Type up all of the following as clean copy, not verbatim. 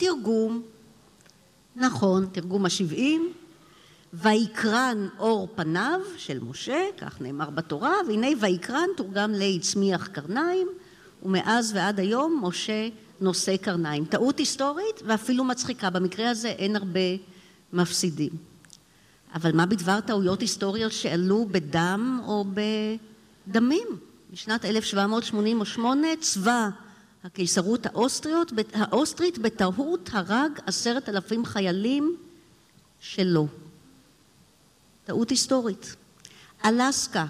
תרגום, נכון, תרגום ה-70, ויקרן אור פניו של משה, כך נאמר בתורה, והנה ויקרן תורגם להצמיח קרניים, ומאז ועד היום משה נושא קרניים. טעות היסטורית ואפילו מצחיקה, במקרה הזה אין הרבה מפסידים. אבל מה בדבר טעויות היסטוריות שעלו בדם או בדמים? בשנת 1788 צבא הקיסרות האוסטרית בטעות הרג 10,000 חיילים שלו. טעות היסטורית. אלסקה,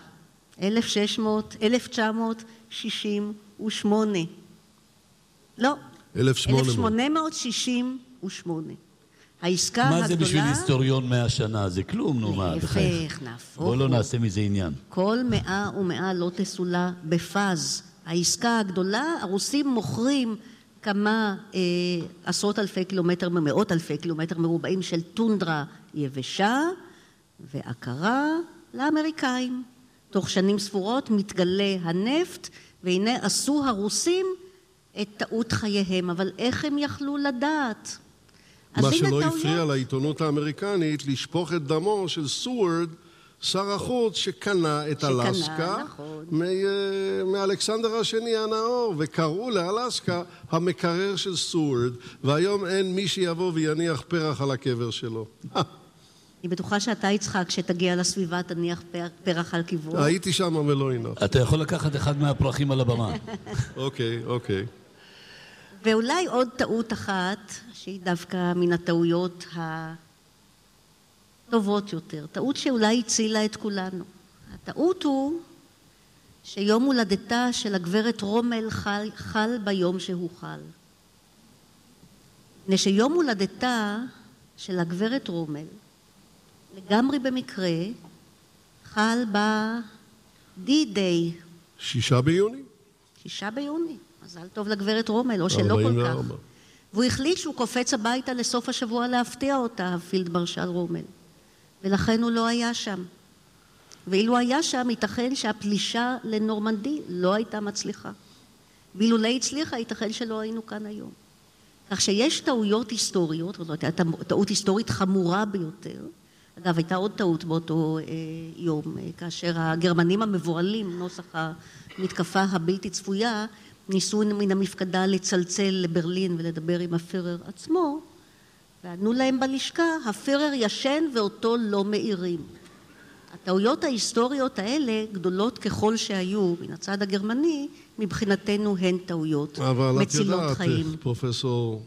1968. לא, 1868. העסקה הגדולה... מה זה בשביל היסטוריון 100 שנה? זה כלום, נו מה. להפך, נהפוך. בוא לא נעשה מזה עניין. כל 100 ו100 לא תסולה בפז. העסקה הגדולה, הרוסים מוכרים כמה עשרות אלפי קילומטר, מאות אלפי קילומטר מרובעים של טונדרה יבשה ועקרה לאמריקאים. תוך שנים ספורות מתגלה הנפט, והנה עשו הרוסים את טעות חייהם, אבל איך הם יכלו לדעת? מה שלא הפריע לעיתונות האמריקנית לשפוך את דמו של סוארד, שר החוץ שקנה את אלסקה מאלכסנדר השני הנאור, וקראו לאלסקה המקרר של סוארד, והיום אין מי שיבוא ויניח פרח על הקבר שלו. אני בטוחה שאתה יצחק, כשתגיע לסביבה תניח פרח על קברו. הייתי שם ולא הנה. אתה יכול לקחת אחד מהפרחים על הבמה. אוקיי. ואולי עוד טעות אחת, שהיא דווקא מן הטעויות הטובות יותר. טעות שאולי הצילה את כולנו. הטעות הוא שיום הולדתה של הגברת רומל חל ביום שהוא חל. מפני שיום הולדתה של הגברת רומל, לגמרי במקרה, חל ב-D-Day. 6 ביוני? 6 ביוני. מזל טוב לגברת רומל, או שלא כל כך. והוא החליט שהוא קופץ הביתה לסוף השבוע להפתיע אותה, הפילד מרשל רומל. ולכן הוא לא היה שם. ואילו היה שם, ייתכן שהפלישה לנורמנדי לא הייתה מצליחה. ואילו לא הצליחה, ייתכן שלא היינו כאן היום. כך שיש טעויות היסטוריות, זאת אומרת, טעות היסטורית חמורה ביותר. אגב, הייתה עוד טעות באותו יום, כאשר הגרמנים המבוהלים, נוסח המתקפה הבלתי צפויה, ניסו מן המפקדה לצלצל לברלין ולדבר עם הפירר עצמו, וענו להם בלשכה, הפירר ישן ואותו לא מאירים. הטעויות ההיסטוריות האלה, גדולות ככל שהיו מן הצד הגרמני, מבחינתנו הן טעויות מצילות חיים. אבל את יודעת, פרופסור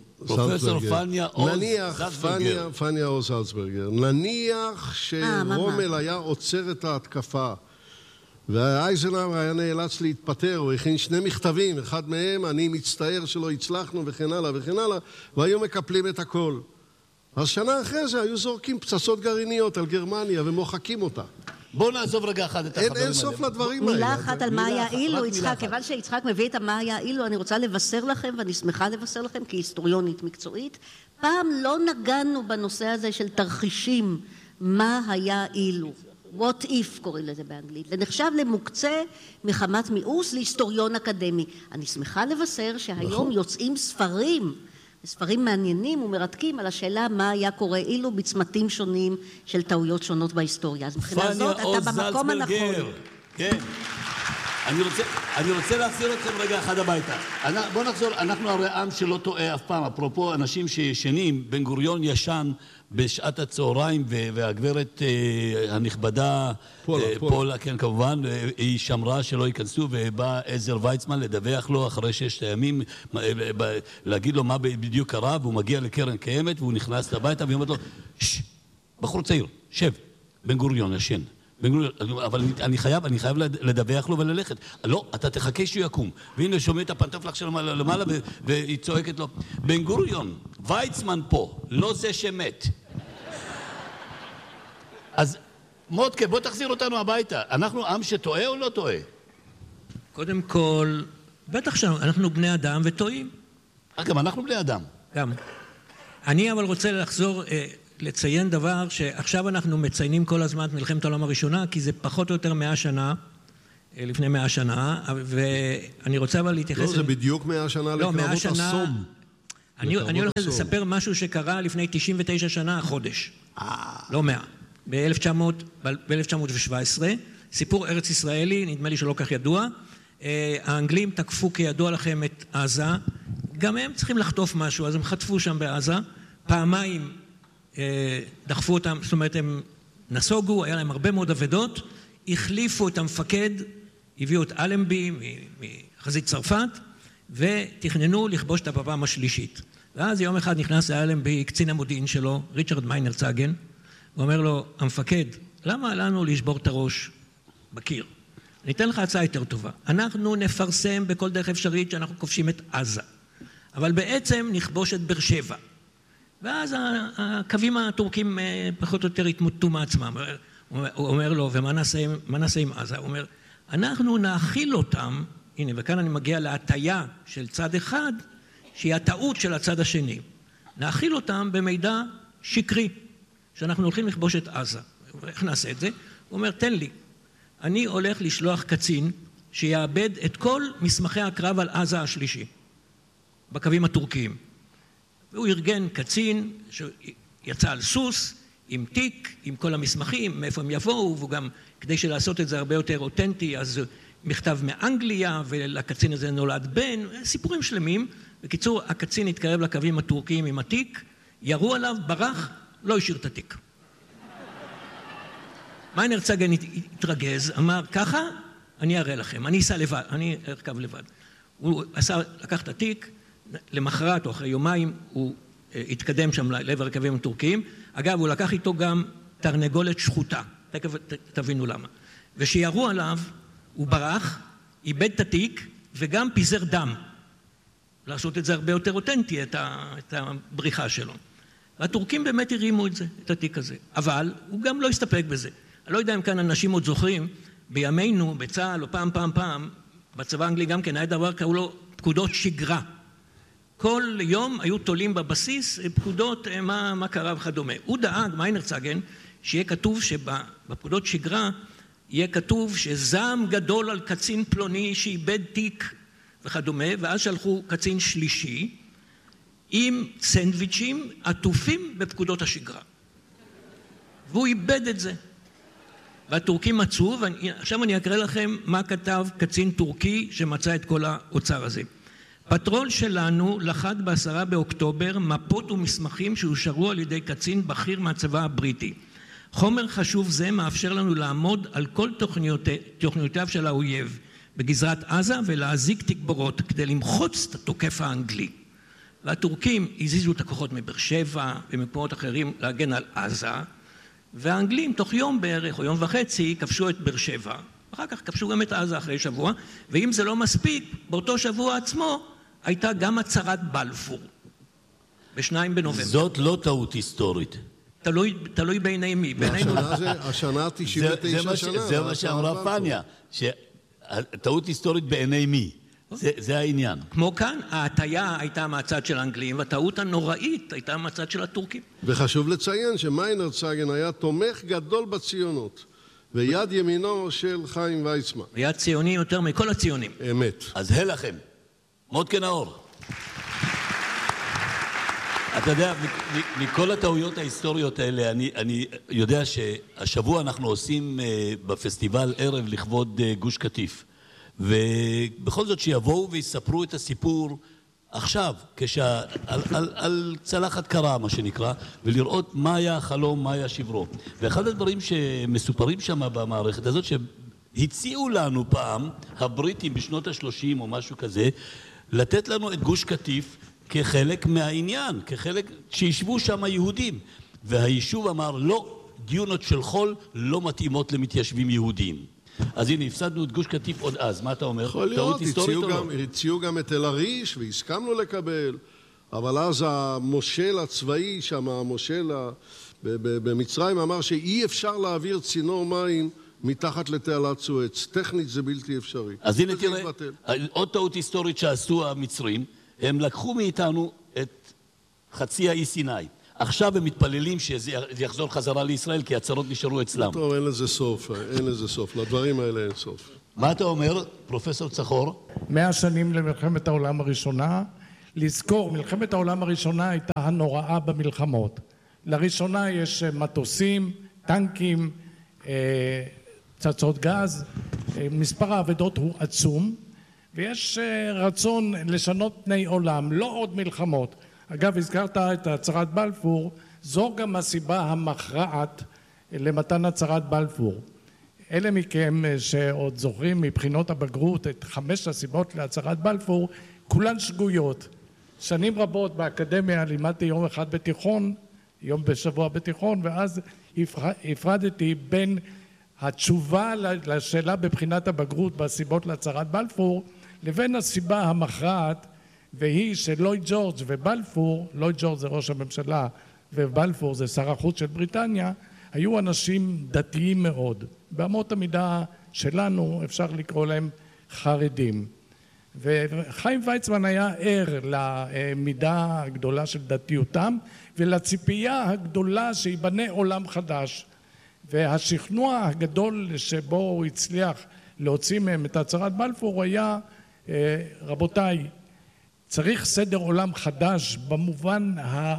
פניה עוז זלצברגר, נניח שרומל היה עוצר את ההתקפה, ואייזנהאואר היה נאלץ להתפטר, הוא הכין 2 מכתבים, אחד מהם, אני מצטער שלא הצלחנו וכן הלאה וכן הלאה, והיו מקפלים את הכל. אז שנה אחרי זה היו זורקים פצצות גרעיניות על גרמניה ומוחקים אותה. בואו נעזוב רגע אחד את החברים האלה. אין סוף לדברים האלה. מילה אחת על מה היה אילו, יצחק, כיוון שיצחק מביא את מה היה אילו, אני רוצה לבשר לכם, ואני שמחה לבשר לכם כהיסטוריונית מקצועית, פעם לא נגענו בנושא הזה של תרחישים, מה היה אילו. What if קוראים לזה באנגלית. זה נחשב למוקצה מחמת מיאוס להיסטוריון אקדמי. אני שמחה לבשר שהיום יוצאים ספרים מעניינים ומרתקים על השאלה מה היה קורה אילו בצמתים שונים של טעויות שונות בהיסטוריה. אז מבחינה זאת אתה במקום הנכון. כן. אני רוצה להחזיר אתכם רגע אחד הביתה. בואו נחזור, אנחנו הרי עם שלא טועה אף פעם. אפרופו אנשים שישנים, בן גוריון ישן בשעת הצהריים, והגברת הנכבדה, פולה, כן כמובן, היא שמרה שלא ייכנסו, ובא עזר ויצמן לדווח לו אחרי 6 ימים, להגיד לו מה בדיוק קרה, והוא מגיע לקרן קיימת, והוא נכנס הביתה, והיא אומרת לו, בחור צעיר, שב, בן גוריון ישן. אבל אני חייב לדווח לו וללכת. לא, אתה תחכה שהוא יקום. והנה שומע את הפנטפלח שלו למעלה והיא צועקת לו, בן גוריון, ויצמן פה, לא זה שמת. אז מודקה, בוא תחזיר אותנו הביתה. אנחנו עם שטועה או לא טועה? קודם כל, בטח שאנחנו בני אדם וטועים. גם אנחנו בני אדם. גם. אני אבל רוצה לחזור... לציין דבר שעכשיו אנחנו מציינים כל הזמן את מלחמת העולם הראשונה, כי זה פחות או יותר 100 שנה, לפני 100 שנה, ואני רוצה אבל להתייחס... לא, זה בדיוק 100 שנה לקרבות הסום. אני הולך לספר משהו שקרה לפני 99 שנה, חודש. לא 100. ב-1917, סיפור ארץ ישראלי, נדמה לי שלא כך ידוע. האנגלים תקפו כידוע לכם את עזה. גם הם צריכים לחטוף משהו, אז הם חטפו שם בעזה. פעמיים דחפו אותם, זאת אומרת, הם נסוגו, היה להם הרבה מאוד עבדות, החליפו את המפקד, הביאו את אלנבי מחזית צרפת, ותכננו לכבוש את הפעם השלישית. ואז יום אחד נכנס אלנבי, קצין המודיעין שלו, ריצ'רד מיינר-צגן, ואומר לו, המפקד, למה לנו לשבור את הראש בקיר? אני אתן לך הצעה יותר טובה. אנחנו נפרסם בכל דרך אפשרית שאנחנו כובשים את עזה, אבל בעצם נכבוש את באר שבע. ואז הקווים הטורקים פחות או יותר התמוטטו מעצמם. הוא אומר לו, ומה נעשה עם עזה? הוא אומר, אנחנו נאכיל אותם, הנה, וכאן אני מגיע להטיה של צד אחד, שהיא הטעות של הצד השני. נאכיל אותם במידע שקרי, שאנחנו הולכים לכבוש את עזה. איך נעשה את זה? הוא אומר, תן לי. אני הולך לשלוח קצין שיאבד את כל מסמכי הקרב על עזה השלישי, בקווים הטורקיים. והוא ארגן קצין שיצא על סוס, עם תיק, עם כל המסמכים, מאיפה הם יבואו, והוא גם, כדי שלעשות את זה הרבה יותר אותנטי, אז מכתב מאנגליה, ולקצין הזה נולד בן, סיפורים שלמים. בקיצור, הקצין התקרב לקווים הטורקיים עם התיק, ירו עליו, ברח, לא השאיר את התיק. מיינר-צגן התרגז, אמר, ככה אני אראה לכם, אני אסע לבד, אני ארכב לבד. הוא לקח את התיק, למחרת או אחרי יומיים הוא התקדם שם לעבר הקווים הטורקיים. אגב, הוא לקח איתו גם תרנגולת שחוטה, תבינו למה. ושירו עליו, הוא ברח, איבד את התיק וגם פיזר דם. לעשות את זה הרבה יותר אותנטי, את הבריחה שלו. והטורקים באמת הרימו את זה, את התיק הזה. אבל הוא גם לא הסתפק בזה. אני לא יודע אם כאן אנשים עוד זוכרים, בימינו, בצה"ל או פעם, בצבא האנגלי גם כן היה דבר, קראו לו פקודות שגרה. כל יום היו תולים בבסיס פקודות מה קרה וכדומה. הוא דאג, מיינר-צגן, שיהיה כתוב שבפקודות שגרה, יהיה כתוב שזעם גדול על קצין פלוני שאיבד תיק וכדומה, ואז שלחו קצין שלישי עם סנדוויצ'ים עטופים בפקודות השגרה. והוא איבד את זה. והטורקים מצאו, ועכשיו אני אקרא לכם מה כתב קצין טורקי שמצא את כל האוצר הזה. פטרול שלנו לחד ב10 באוקטובר מפות ומסמכים שאושרו על ידי קצין בכיר מהצבא הבריטי. חומר חשוב זה מאפשר לנו לעמוד על כל תוכניותיו של האויב בגזרת עזה ולהזיק תגבורות כדי למחוץ את התוקף האנגלי. והטורקים הזיזו את הכוחות מבאר שבע ומקומות אחרים להגן על עזה, והאנגלים תוך יום בערך או יום וחצי כבשו את באר שבע. אחר כך כבשו גם את עזה אחרי שבוע, ואם זה לא מספיק, באותו שבוע עצמו הייתה גם הצהרת בלפור, ב2 בנובמבר. זאת לא טעות היסטורית. תלוי בעיני מי. השנה 99 שנה. זה מה שאמרה פניה, שטעות היסטורית בעיני מי. זה העניין. כמו כאן, ההטיה הייתה מהצד של האנגלים, והטעות הנוראית הייתה מהצד של הטורקים. וחשוב לציין שמיינר-צגן היה תומך גדול בציונות. ויד ימינו של חיים ויצמן. ויד ציוני יותר מכל הציונים. אמת. אז לכם, מודקה נאור. אתה יודע, מכל הטעויות ההיסטוריות האלה, אני יודע שהשבוע אנחנו עושים בפסטיבל ערב לכבוד גוש קטיף. ובכל זאת שיבואו ויספרו את הסיפור עכשיו, על צלחת קרה, מה שנקרא, ולראות מה היה החלום, מה היה שברו. ואחד הדברים שמסופרים שם במערכת הזאת, שהציעו לנו פעם, הבריטים בשנות ה-30 או משהו כזה, לתת לנו את גוש קטיף כחלק מהעניין, כחלק שישבו שם היהודים. והיישוב אמר, לא, דיונות של חול לא מתאימות למתיישבים יהודים. אז הנה, הפסדנו את גוש קטיף עוד אז, מה אתה אומר? יכול להיות, הציעו גם את אל עריש והסכמנו לקבל, אבל אז המושל הצבאי שם, המושל במצרים אמר שאי אפשר להעביר צינור מים מתחת לתעלת סואץ, טכנית זה בלתי אפשרי. אז הנה תראה, עוד טעות היסטורית שעשו המצרים, הם לקחו מאיתנו את חצי האי סיני. עכשיו הם מתפללים שזה יחזור חזרה לישראל, כי הצרות נשארו אצלם. טוב, אין לזה סוף, אין לזה סוף. לדברים האלה אין סוף. מה אתה אומר, פרופסור צחור? 100 שנים למלחמת העולם הראשונה, לזכור, מלחמת העולם הראשונה הייתה הנוראה במלחמות. לראשונה יש מטוסים, טנקים, פצצות גז, מספר האבדות הוא עצום, ויש רצון לשנות פני עולם, לא עוד מלחמות. אגב, הזכרת את הצהרת בלפור, זו גם הסיבה המכרעת למתן הצהרת בלפור. אלה מכם שעוד זוכרים מבחינות הבגרות את 5 הסיבות להצהרת בלפור, כולן שגויות. שנים רבות באקדמיה לימדתי יום אחד בתיכון, יום בשבוע בתיכון, ואז הפרדתי בין התשובה לשאלה בבחינת הבגרות בסיבות להצהרת בלפור, לבין הסיבה המכרעת, והיא שלויד ג'ורג' ובלפור, לויד ג'ורג' זה ראש הממשלה ובלפור זה שר החוץ של בריטניה, היו אנשים דתיים מאוד. באמות המידה שלנו אפשר לקרוא להם חרדים. וחיים ויצמן היה ער למידה הגדולה של דתיותם ולציפייה הגדולה שיבנה עולם חדש. והשכנוע הגדול שבו הוא הצליח להוציא מהם את הצהרת בלפור היה, רבותיי, צריך סדר עולם חדש במובן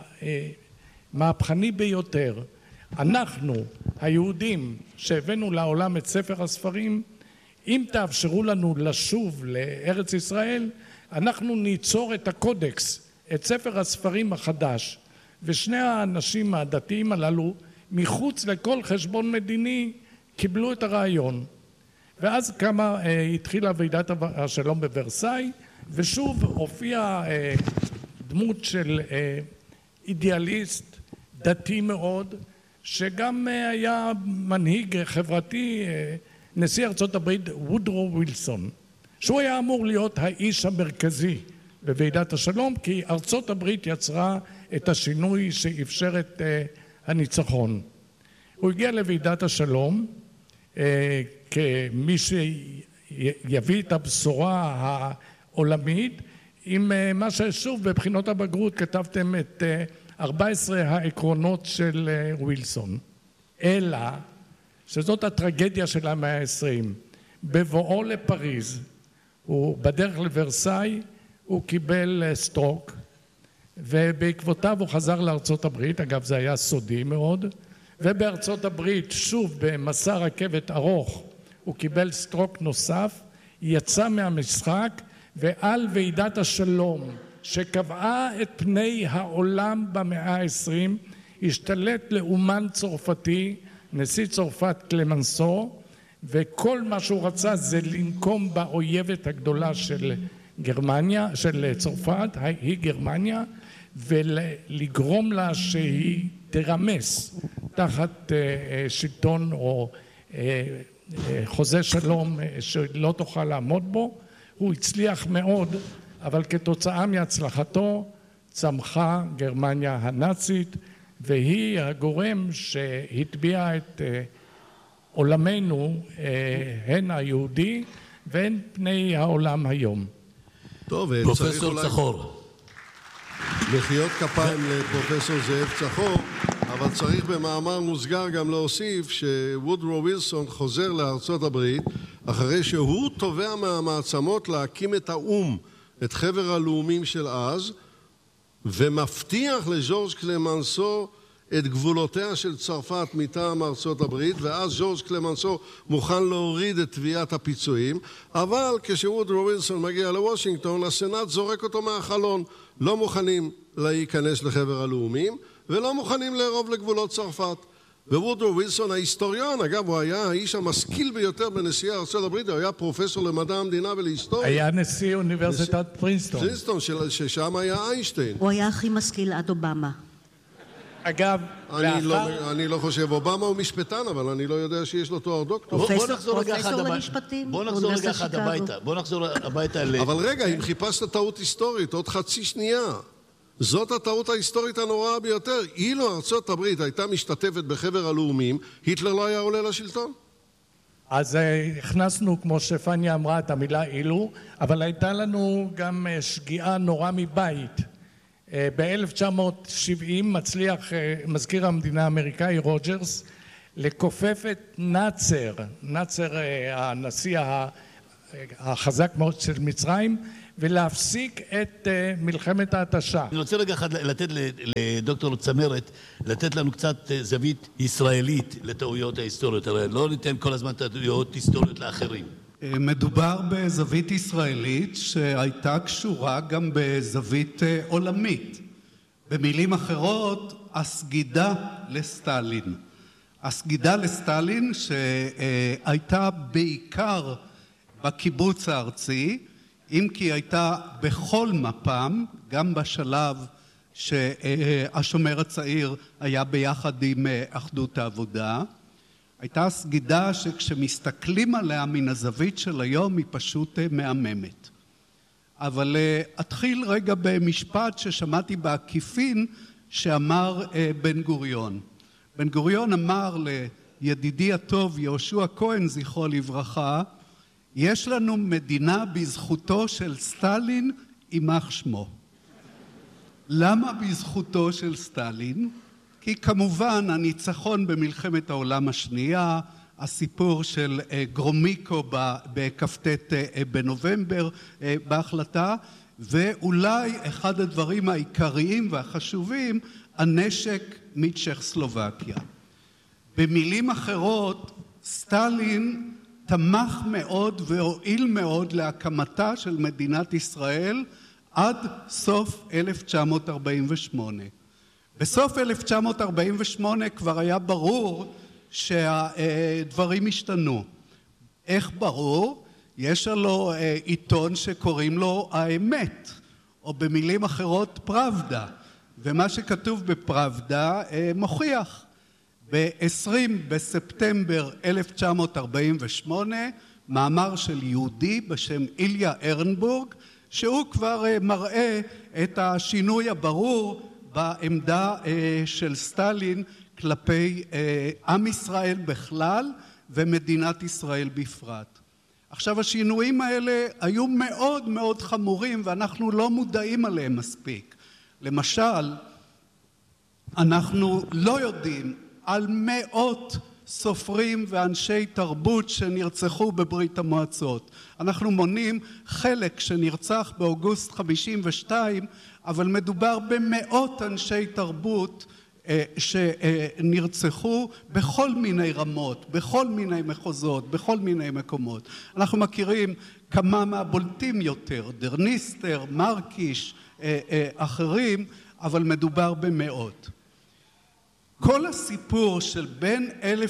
המהפכני ביותר. אנחנו, היהודים שהבאנו לעולם את ספר הספרים, אם תאפשרו לנו לשוב לארץ ישראל, אנחנו ניצור את הקודקס, את ספר הספרים החדש. ושני האנשים הדתיים הללו, מחוץ לכל חשבון מדיני, קיבלו את הרעיון. ואז התחילה ועידת השלום בוורסאי, ושוב הופיע דמות של אידיאליסט דתי מאוד, שגם היה מנהיג חברתי, נשיא ארצות הברית וודרו ווילסון, שהוא היה אמור להיות האיש המרכזי בוועידת השלום, כי ארצות הברית יצרה את השינוי שאפשר את הניצחון. הוא הגיע לוועידת השלום כמי שיביא את הבשורה העולמית, עם מה ששוב בבחינות הבגרות כתבתם את 14 העקרונות של ווילסון. אלא שזאת הטרגדיה של המאה ה-20. בבואו לפריז, הוא בדרך לוורסאי, הוא קיבל סטרוק, ובעקבותיו הוא חזר לארצות הברית, אגב זה היה סודי מאוד, ובארצות הברית שוב במסע רכבת ארוך הוא קיבל סטרוק נוסף, יצא מהמשחק, ועל ועידת השלום שקבעה את פני העולם במאה ה-20 השתלט לאומן צרפתי, נשיא צרפת קלמנסו, וכל מה שהוא רצה זה לנקום באויבת הגדולה של גרמניה, של צרפת, היא גרמניה, ולגרום לה שהיא תרמס תחת שלטון או חוזה שלום שלא תוכל לעמוד בו. הוא הצליח מאוד, אבל כתוצאה מהצלחתו צמחה גרמניה הנאצית, והיא הגורם שהטביע את עולמנו, הן היהודי והן פני העולם היום. טוב, פרופסור צחור. מחיאות כפיים לפרופסור זאב צחור, אבל צריך במאמר מוסגר גם להוסיף שוודרו ווילסון חוזר לארצות הברית אחרי שהוא תובע מהמעצמות להקים את האום, את חבר הלאומים של אז, ומבטיח לג'ורג' קלמנסו את גבולותיה של צרפת מטעם ארצות הברית, ואז ג'ורג' קלמנסו מוכן להוריד את תביעת הפיצויים, אבל כשוודרו ווילסון מגיע לוושינגטון, הסנאט זורק אותו מהחלון, לא מוכנים להיכנס לחבר הלאומים, ולא מוכנים לערוב לגבולות צרפת. ווודרו ווילסון ההיסטוריון, אגב הוא היה האיש המשכיל ביותר בנשיאי ארצות הברית, הוא היה פרופסור למדע המדינה ולהיסטוריה. היה נשיא אוניברסיטת פרינסטון. פרינסטון, ששם היה איינשטיין. הוא היה הכי משכיל עד אובמה. אגב, אני לא חושב, אובמה הוא משפטן, אבל אני לא יודע שיש לו תואר דוקטור. פרופסור למשפטים. בוא נחזור רגע אחד הביתה. בוא נחזור הביתה אבל רגע, אם חיפשת טעות היסטורית, עוד חצי שנייה. זאת הטעות ההיסטורית הנוראה ביותר. אילו ארצות הברית הייתה משתתפת בחבר הלאומים, היטלר לא היה עולה לשלטון. אז הכנסנו, כמו שפניה אמרה, את המילה אילו, אבל הייתה לנו גם שגיאה נורא מבית. ב-1970 מצליח מזכיר המדינה האמריקאי רוג'רס לכופף את נאצר הנשיא החזק מאוד של מצרים, ולהפסיק את מלחמת ההתשה. אני רוצה רגע אחד לתת לדוקטור צמרת, לתת לנו קצת זווית ישראלית לטעויות ההיסטוריות. הרי לא ניתן כל הזמן טעויות היסטוריות לאחרים. מדובר בזווית ישראלית שהייתה קשורה גם בזווית עולמית. במילים אחרות, הסגידה לסטלין. הסגידה לסטלין שהייתה בעיקר בקיבוץ הארצי, אם כי הייתה בכל מפ"ם, גם בשלב שהשומר הצעיר היה ביחד עם אחדות העבודה. הייתה סגידה שכשמסתכלים עליה מן הזווית של היום היא פשוט מהממת. אבל אתחיל רגע במשפט ששמעתי בעקיפין שאמר בן גוריון. בן גוריון אמר לידידי הטוב יהושע כהן זכרו לברכה, יש לנו מדינה בזכותו של סטלין יימח שמו. למה בזכותו של סטלין? כי כמובן הניצחון במלחמת העולם השנייה, הסיפור של גרומיקו בכ"ט בנובמבר בהחלטה, ואולי אחד הדברים העיקריים והחשובים, הנשק מצ'כוסלובקיה. במילים אחרות, סטלין תמך מאוד והועיל מאוד להקמתה של מדינת ישראל עד סוף 1948. בסוף 1948 כבר היה ברור שהדברים השתנו. איך ברור? יש לו עיתון שקוראים לו האמת, או במילים אחרות פראבדה, ומה שכתוב בפראבדה מוכיח. ב-20 בספטמבר 1948 מאמר של יהודי בשם איליה ארנבורג, שהוא כבר מראה את השינוי הברור בעמדה של סטלין כלפי עם ישראל בכלל ומדינת ישראל בפרט. עכשיו השינויים האלה היו מאוד מאוד חמורים ואנחנו לא מודעים עליהם מספיק. למשל, אנחנו לא יודעים על מאות סופרים ואנשי תרבות שנרצחו בברית המועצות. אנחנו מונים חלק שנרצח באוגוסט 52, אבל מדובר במאות אנשי תרבות שנרצחו בכל מיני רמות, בכל מיני מחוזות, בכל מיני מקומות. אנחנו מכירים כמה מהבולטים יותר, דרניסטר, מרקיש, אחרים, אבל מדובר במאות. כל הסיפור של בין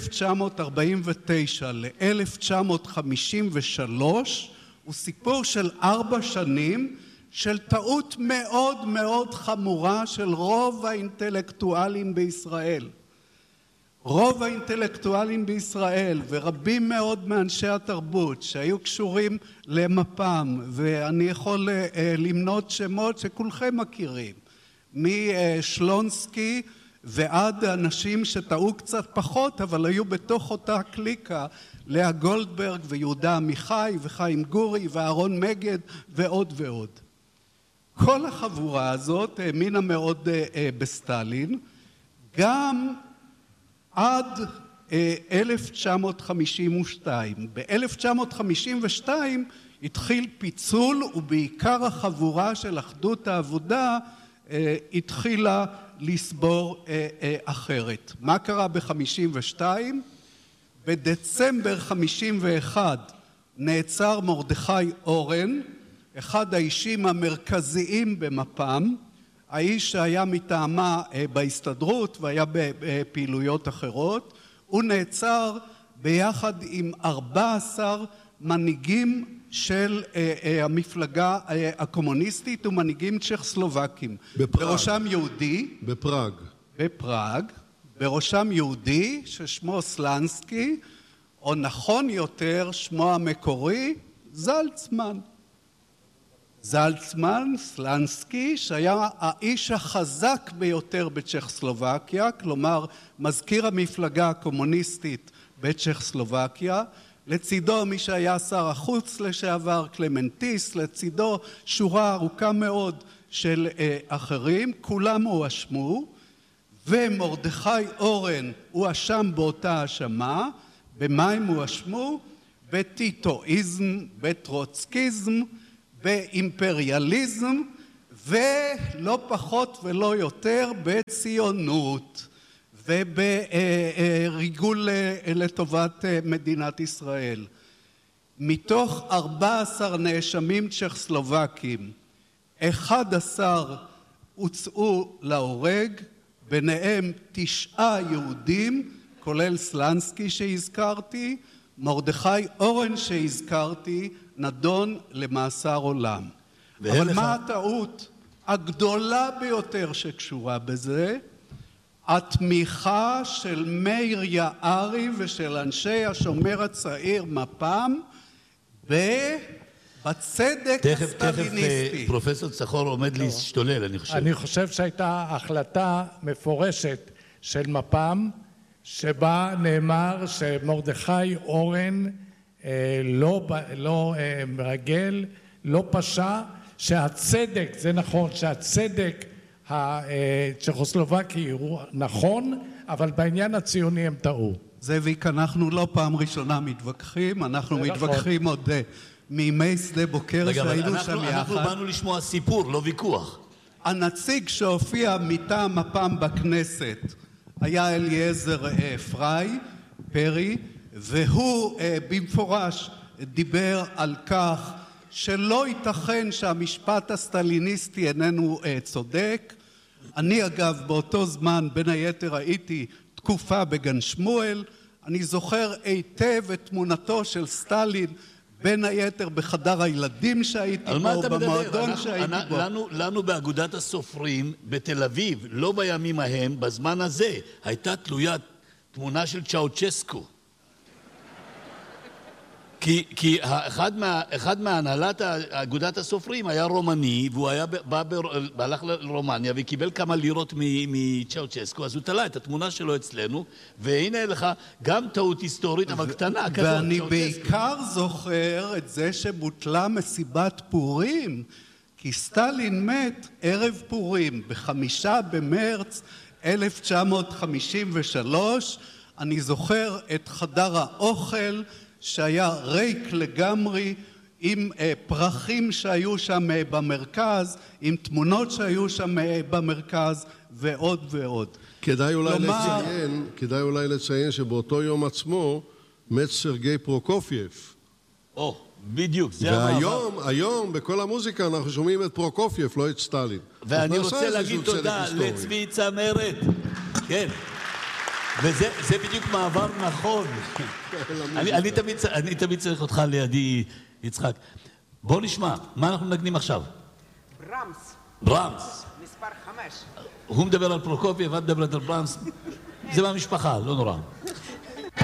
1949 ל-1953 הוא סיפור של 4 שנים של טעות מאוד מאוד חמורה של רוב האינטלקטואלים בישראל. רוב האינטלקטואלים בישראל ורבים מאוד מאנשי התרבות שהיו קשורים למפ"ם, ואני יכול למנות שמות שכולכם מכירים, משלונסקי ועד אנשים שטעו קצת פחות אבל היו בתוך אותה קליקה, לאה גולדברג ויהודה עמיחי וחיים גורי ואהרון מגד ועוד ועוד. כל החבורה הזאת האמינה מאוד בסטלין, גם עד 1952. ב-1952 התחיל פיצול ובעיקר החבורה של אחדות העבודה התחילה לסבור אחרת. מה קרה ב-52? בדצמבר 51 נעצר מרדכי אורן, אחד האישים המרכזיים במפ"ם, האיש שהיה מטעמה בהסתדרות והיה בפעילויות אחרות. הוא נעצר ביחד עם 14 מנהיגים של המפלגה הקומוניסטית ומנהיגים צ'כוסלובקים. בראשם יהודי. בפראג. בראשם יהודי ששמו סלנסקי, או נכון יותר שמו המקורי, זלצמן. זלצמן, סלנסקי, שהיה האיש החזק ביותר בצ'כוסלובקיה, כלומר מזכיר המפלגה הקומוניסטית בצ'כוסלובקיה, לצידו מי שהיה שר החוץ לשעבר, קלמנטיס, לצידו שורה ארוכה מאוד של אחרים, כולם הואשמו, ומרדכי אורן הואשם באותה האשמה. במה הם הואשמו? בטיטואיזם, בטרוצקיזם, באימפריאליזם, ולא פחות ולא יותר בציונות ובריגול לטובת מדינת ישראל. מתוך 14 נאשמים צ'כוסלובקים, 11 הוצאו להורג, ביניהם 9 יהודים, כולל סלנסקי שהזכרתי, מרדכי אורן שהזכרתי, נדון למאסר עולם. אבל מה הטעות הגדולה ביותר שקשורה בזה? התמיכה של מאיר יערי ושל אנשי השומר הצעיר מפ"ם בצדק הסטליניסטי. תכף פרופסור צחור עומד להשתולל, אני חושב. אני חושב שהייתה החלטה מפורשת של מפ"ם, שבה נאמר שמרדכי אורן לא מרגל, לא פשע, שהצדק, זה נכון, שהצדק הצ'כוסלובקי הוא נכון, אבל בעניין הציוני הם טעו. זאביק, אנחנו לא פעם ראשונה מתווכחים, אנחנו מתווכחים עוד מימי שדה בוקר שהיינו שם יחד. אנחנו באנו לשמוע סיפור, לא ויכוח. הנציג שהופיע מטעם מפ"ם בכנסת היה אליעזר פרי, והוא במפורש דיבר על כך שלא ייתכן שהמשפט הסטליניסטי איננו צודק. אני אגב באותו זמן בין היתר הייתי תקופה בגן שמואל, אני זוכר היטב את תמונתו של סטלין בין היתר בחדר הילדים שהייתי בו, במועדון שהייתי בו. לנו באגודת הסופרים בתל אביב, לא בימים ההם, בזמן הזה, הייתה תלויה תמונה של צ'אוצ'סקו. כי אחד מהנהלת אגודת הסופרים היה רומני, והוא הלך לרומניה וקיבל כמה לירות מצ'אוצ'סקו, אז הוא תלה את התמונה שלו אצלנו, והנה לך גם טעות היסטורית, אבל קטנה כזאת. ואני בעיקר זוכר את זה שבוטלה מסיבת פורים, כי סטלין מת ערב פורים, ב5 במרץ 1953, אני זוכר את חדר האוכל, שהיה ריק לגמרי, עם פרחים שהיו שם במרכז, עם תמונות שהיו שם במרכז, ועוד ועוד. כדאי אולי לציין שבאותו יום עצמו מת סרגי פרוקופייב. בדיוק, זה המעבר. והיום בכל המוזיקה אנחנו שומעים את פרוקופייב, לא את סטלין. ואני רוצה להגיד תודה לצבי צמרת. כן. וזה בדיוק מעבר נכון. אני תמיד צריך אותך לידי, יצחק. בוא נשמע, מה אנחנו מנגנים עכשיו? ברמס. מספר 5. הוא מדבר על פרוקופייב, ואת מדברת על ברמס. זה מהמשפחה, לא נורא.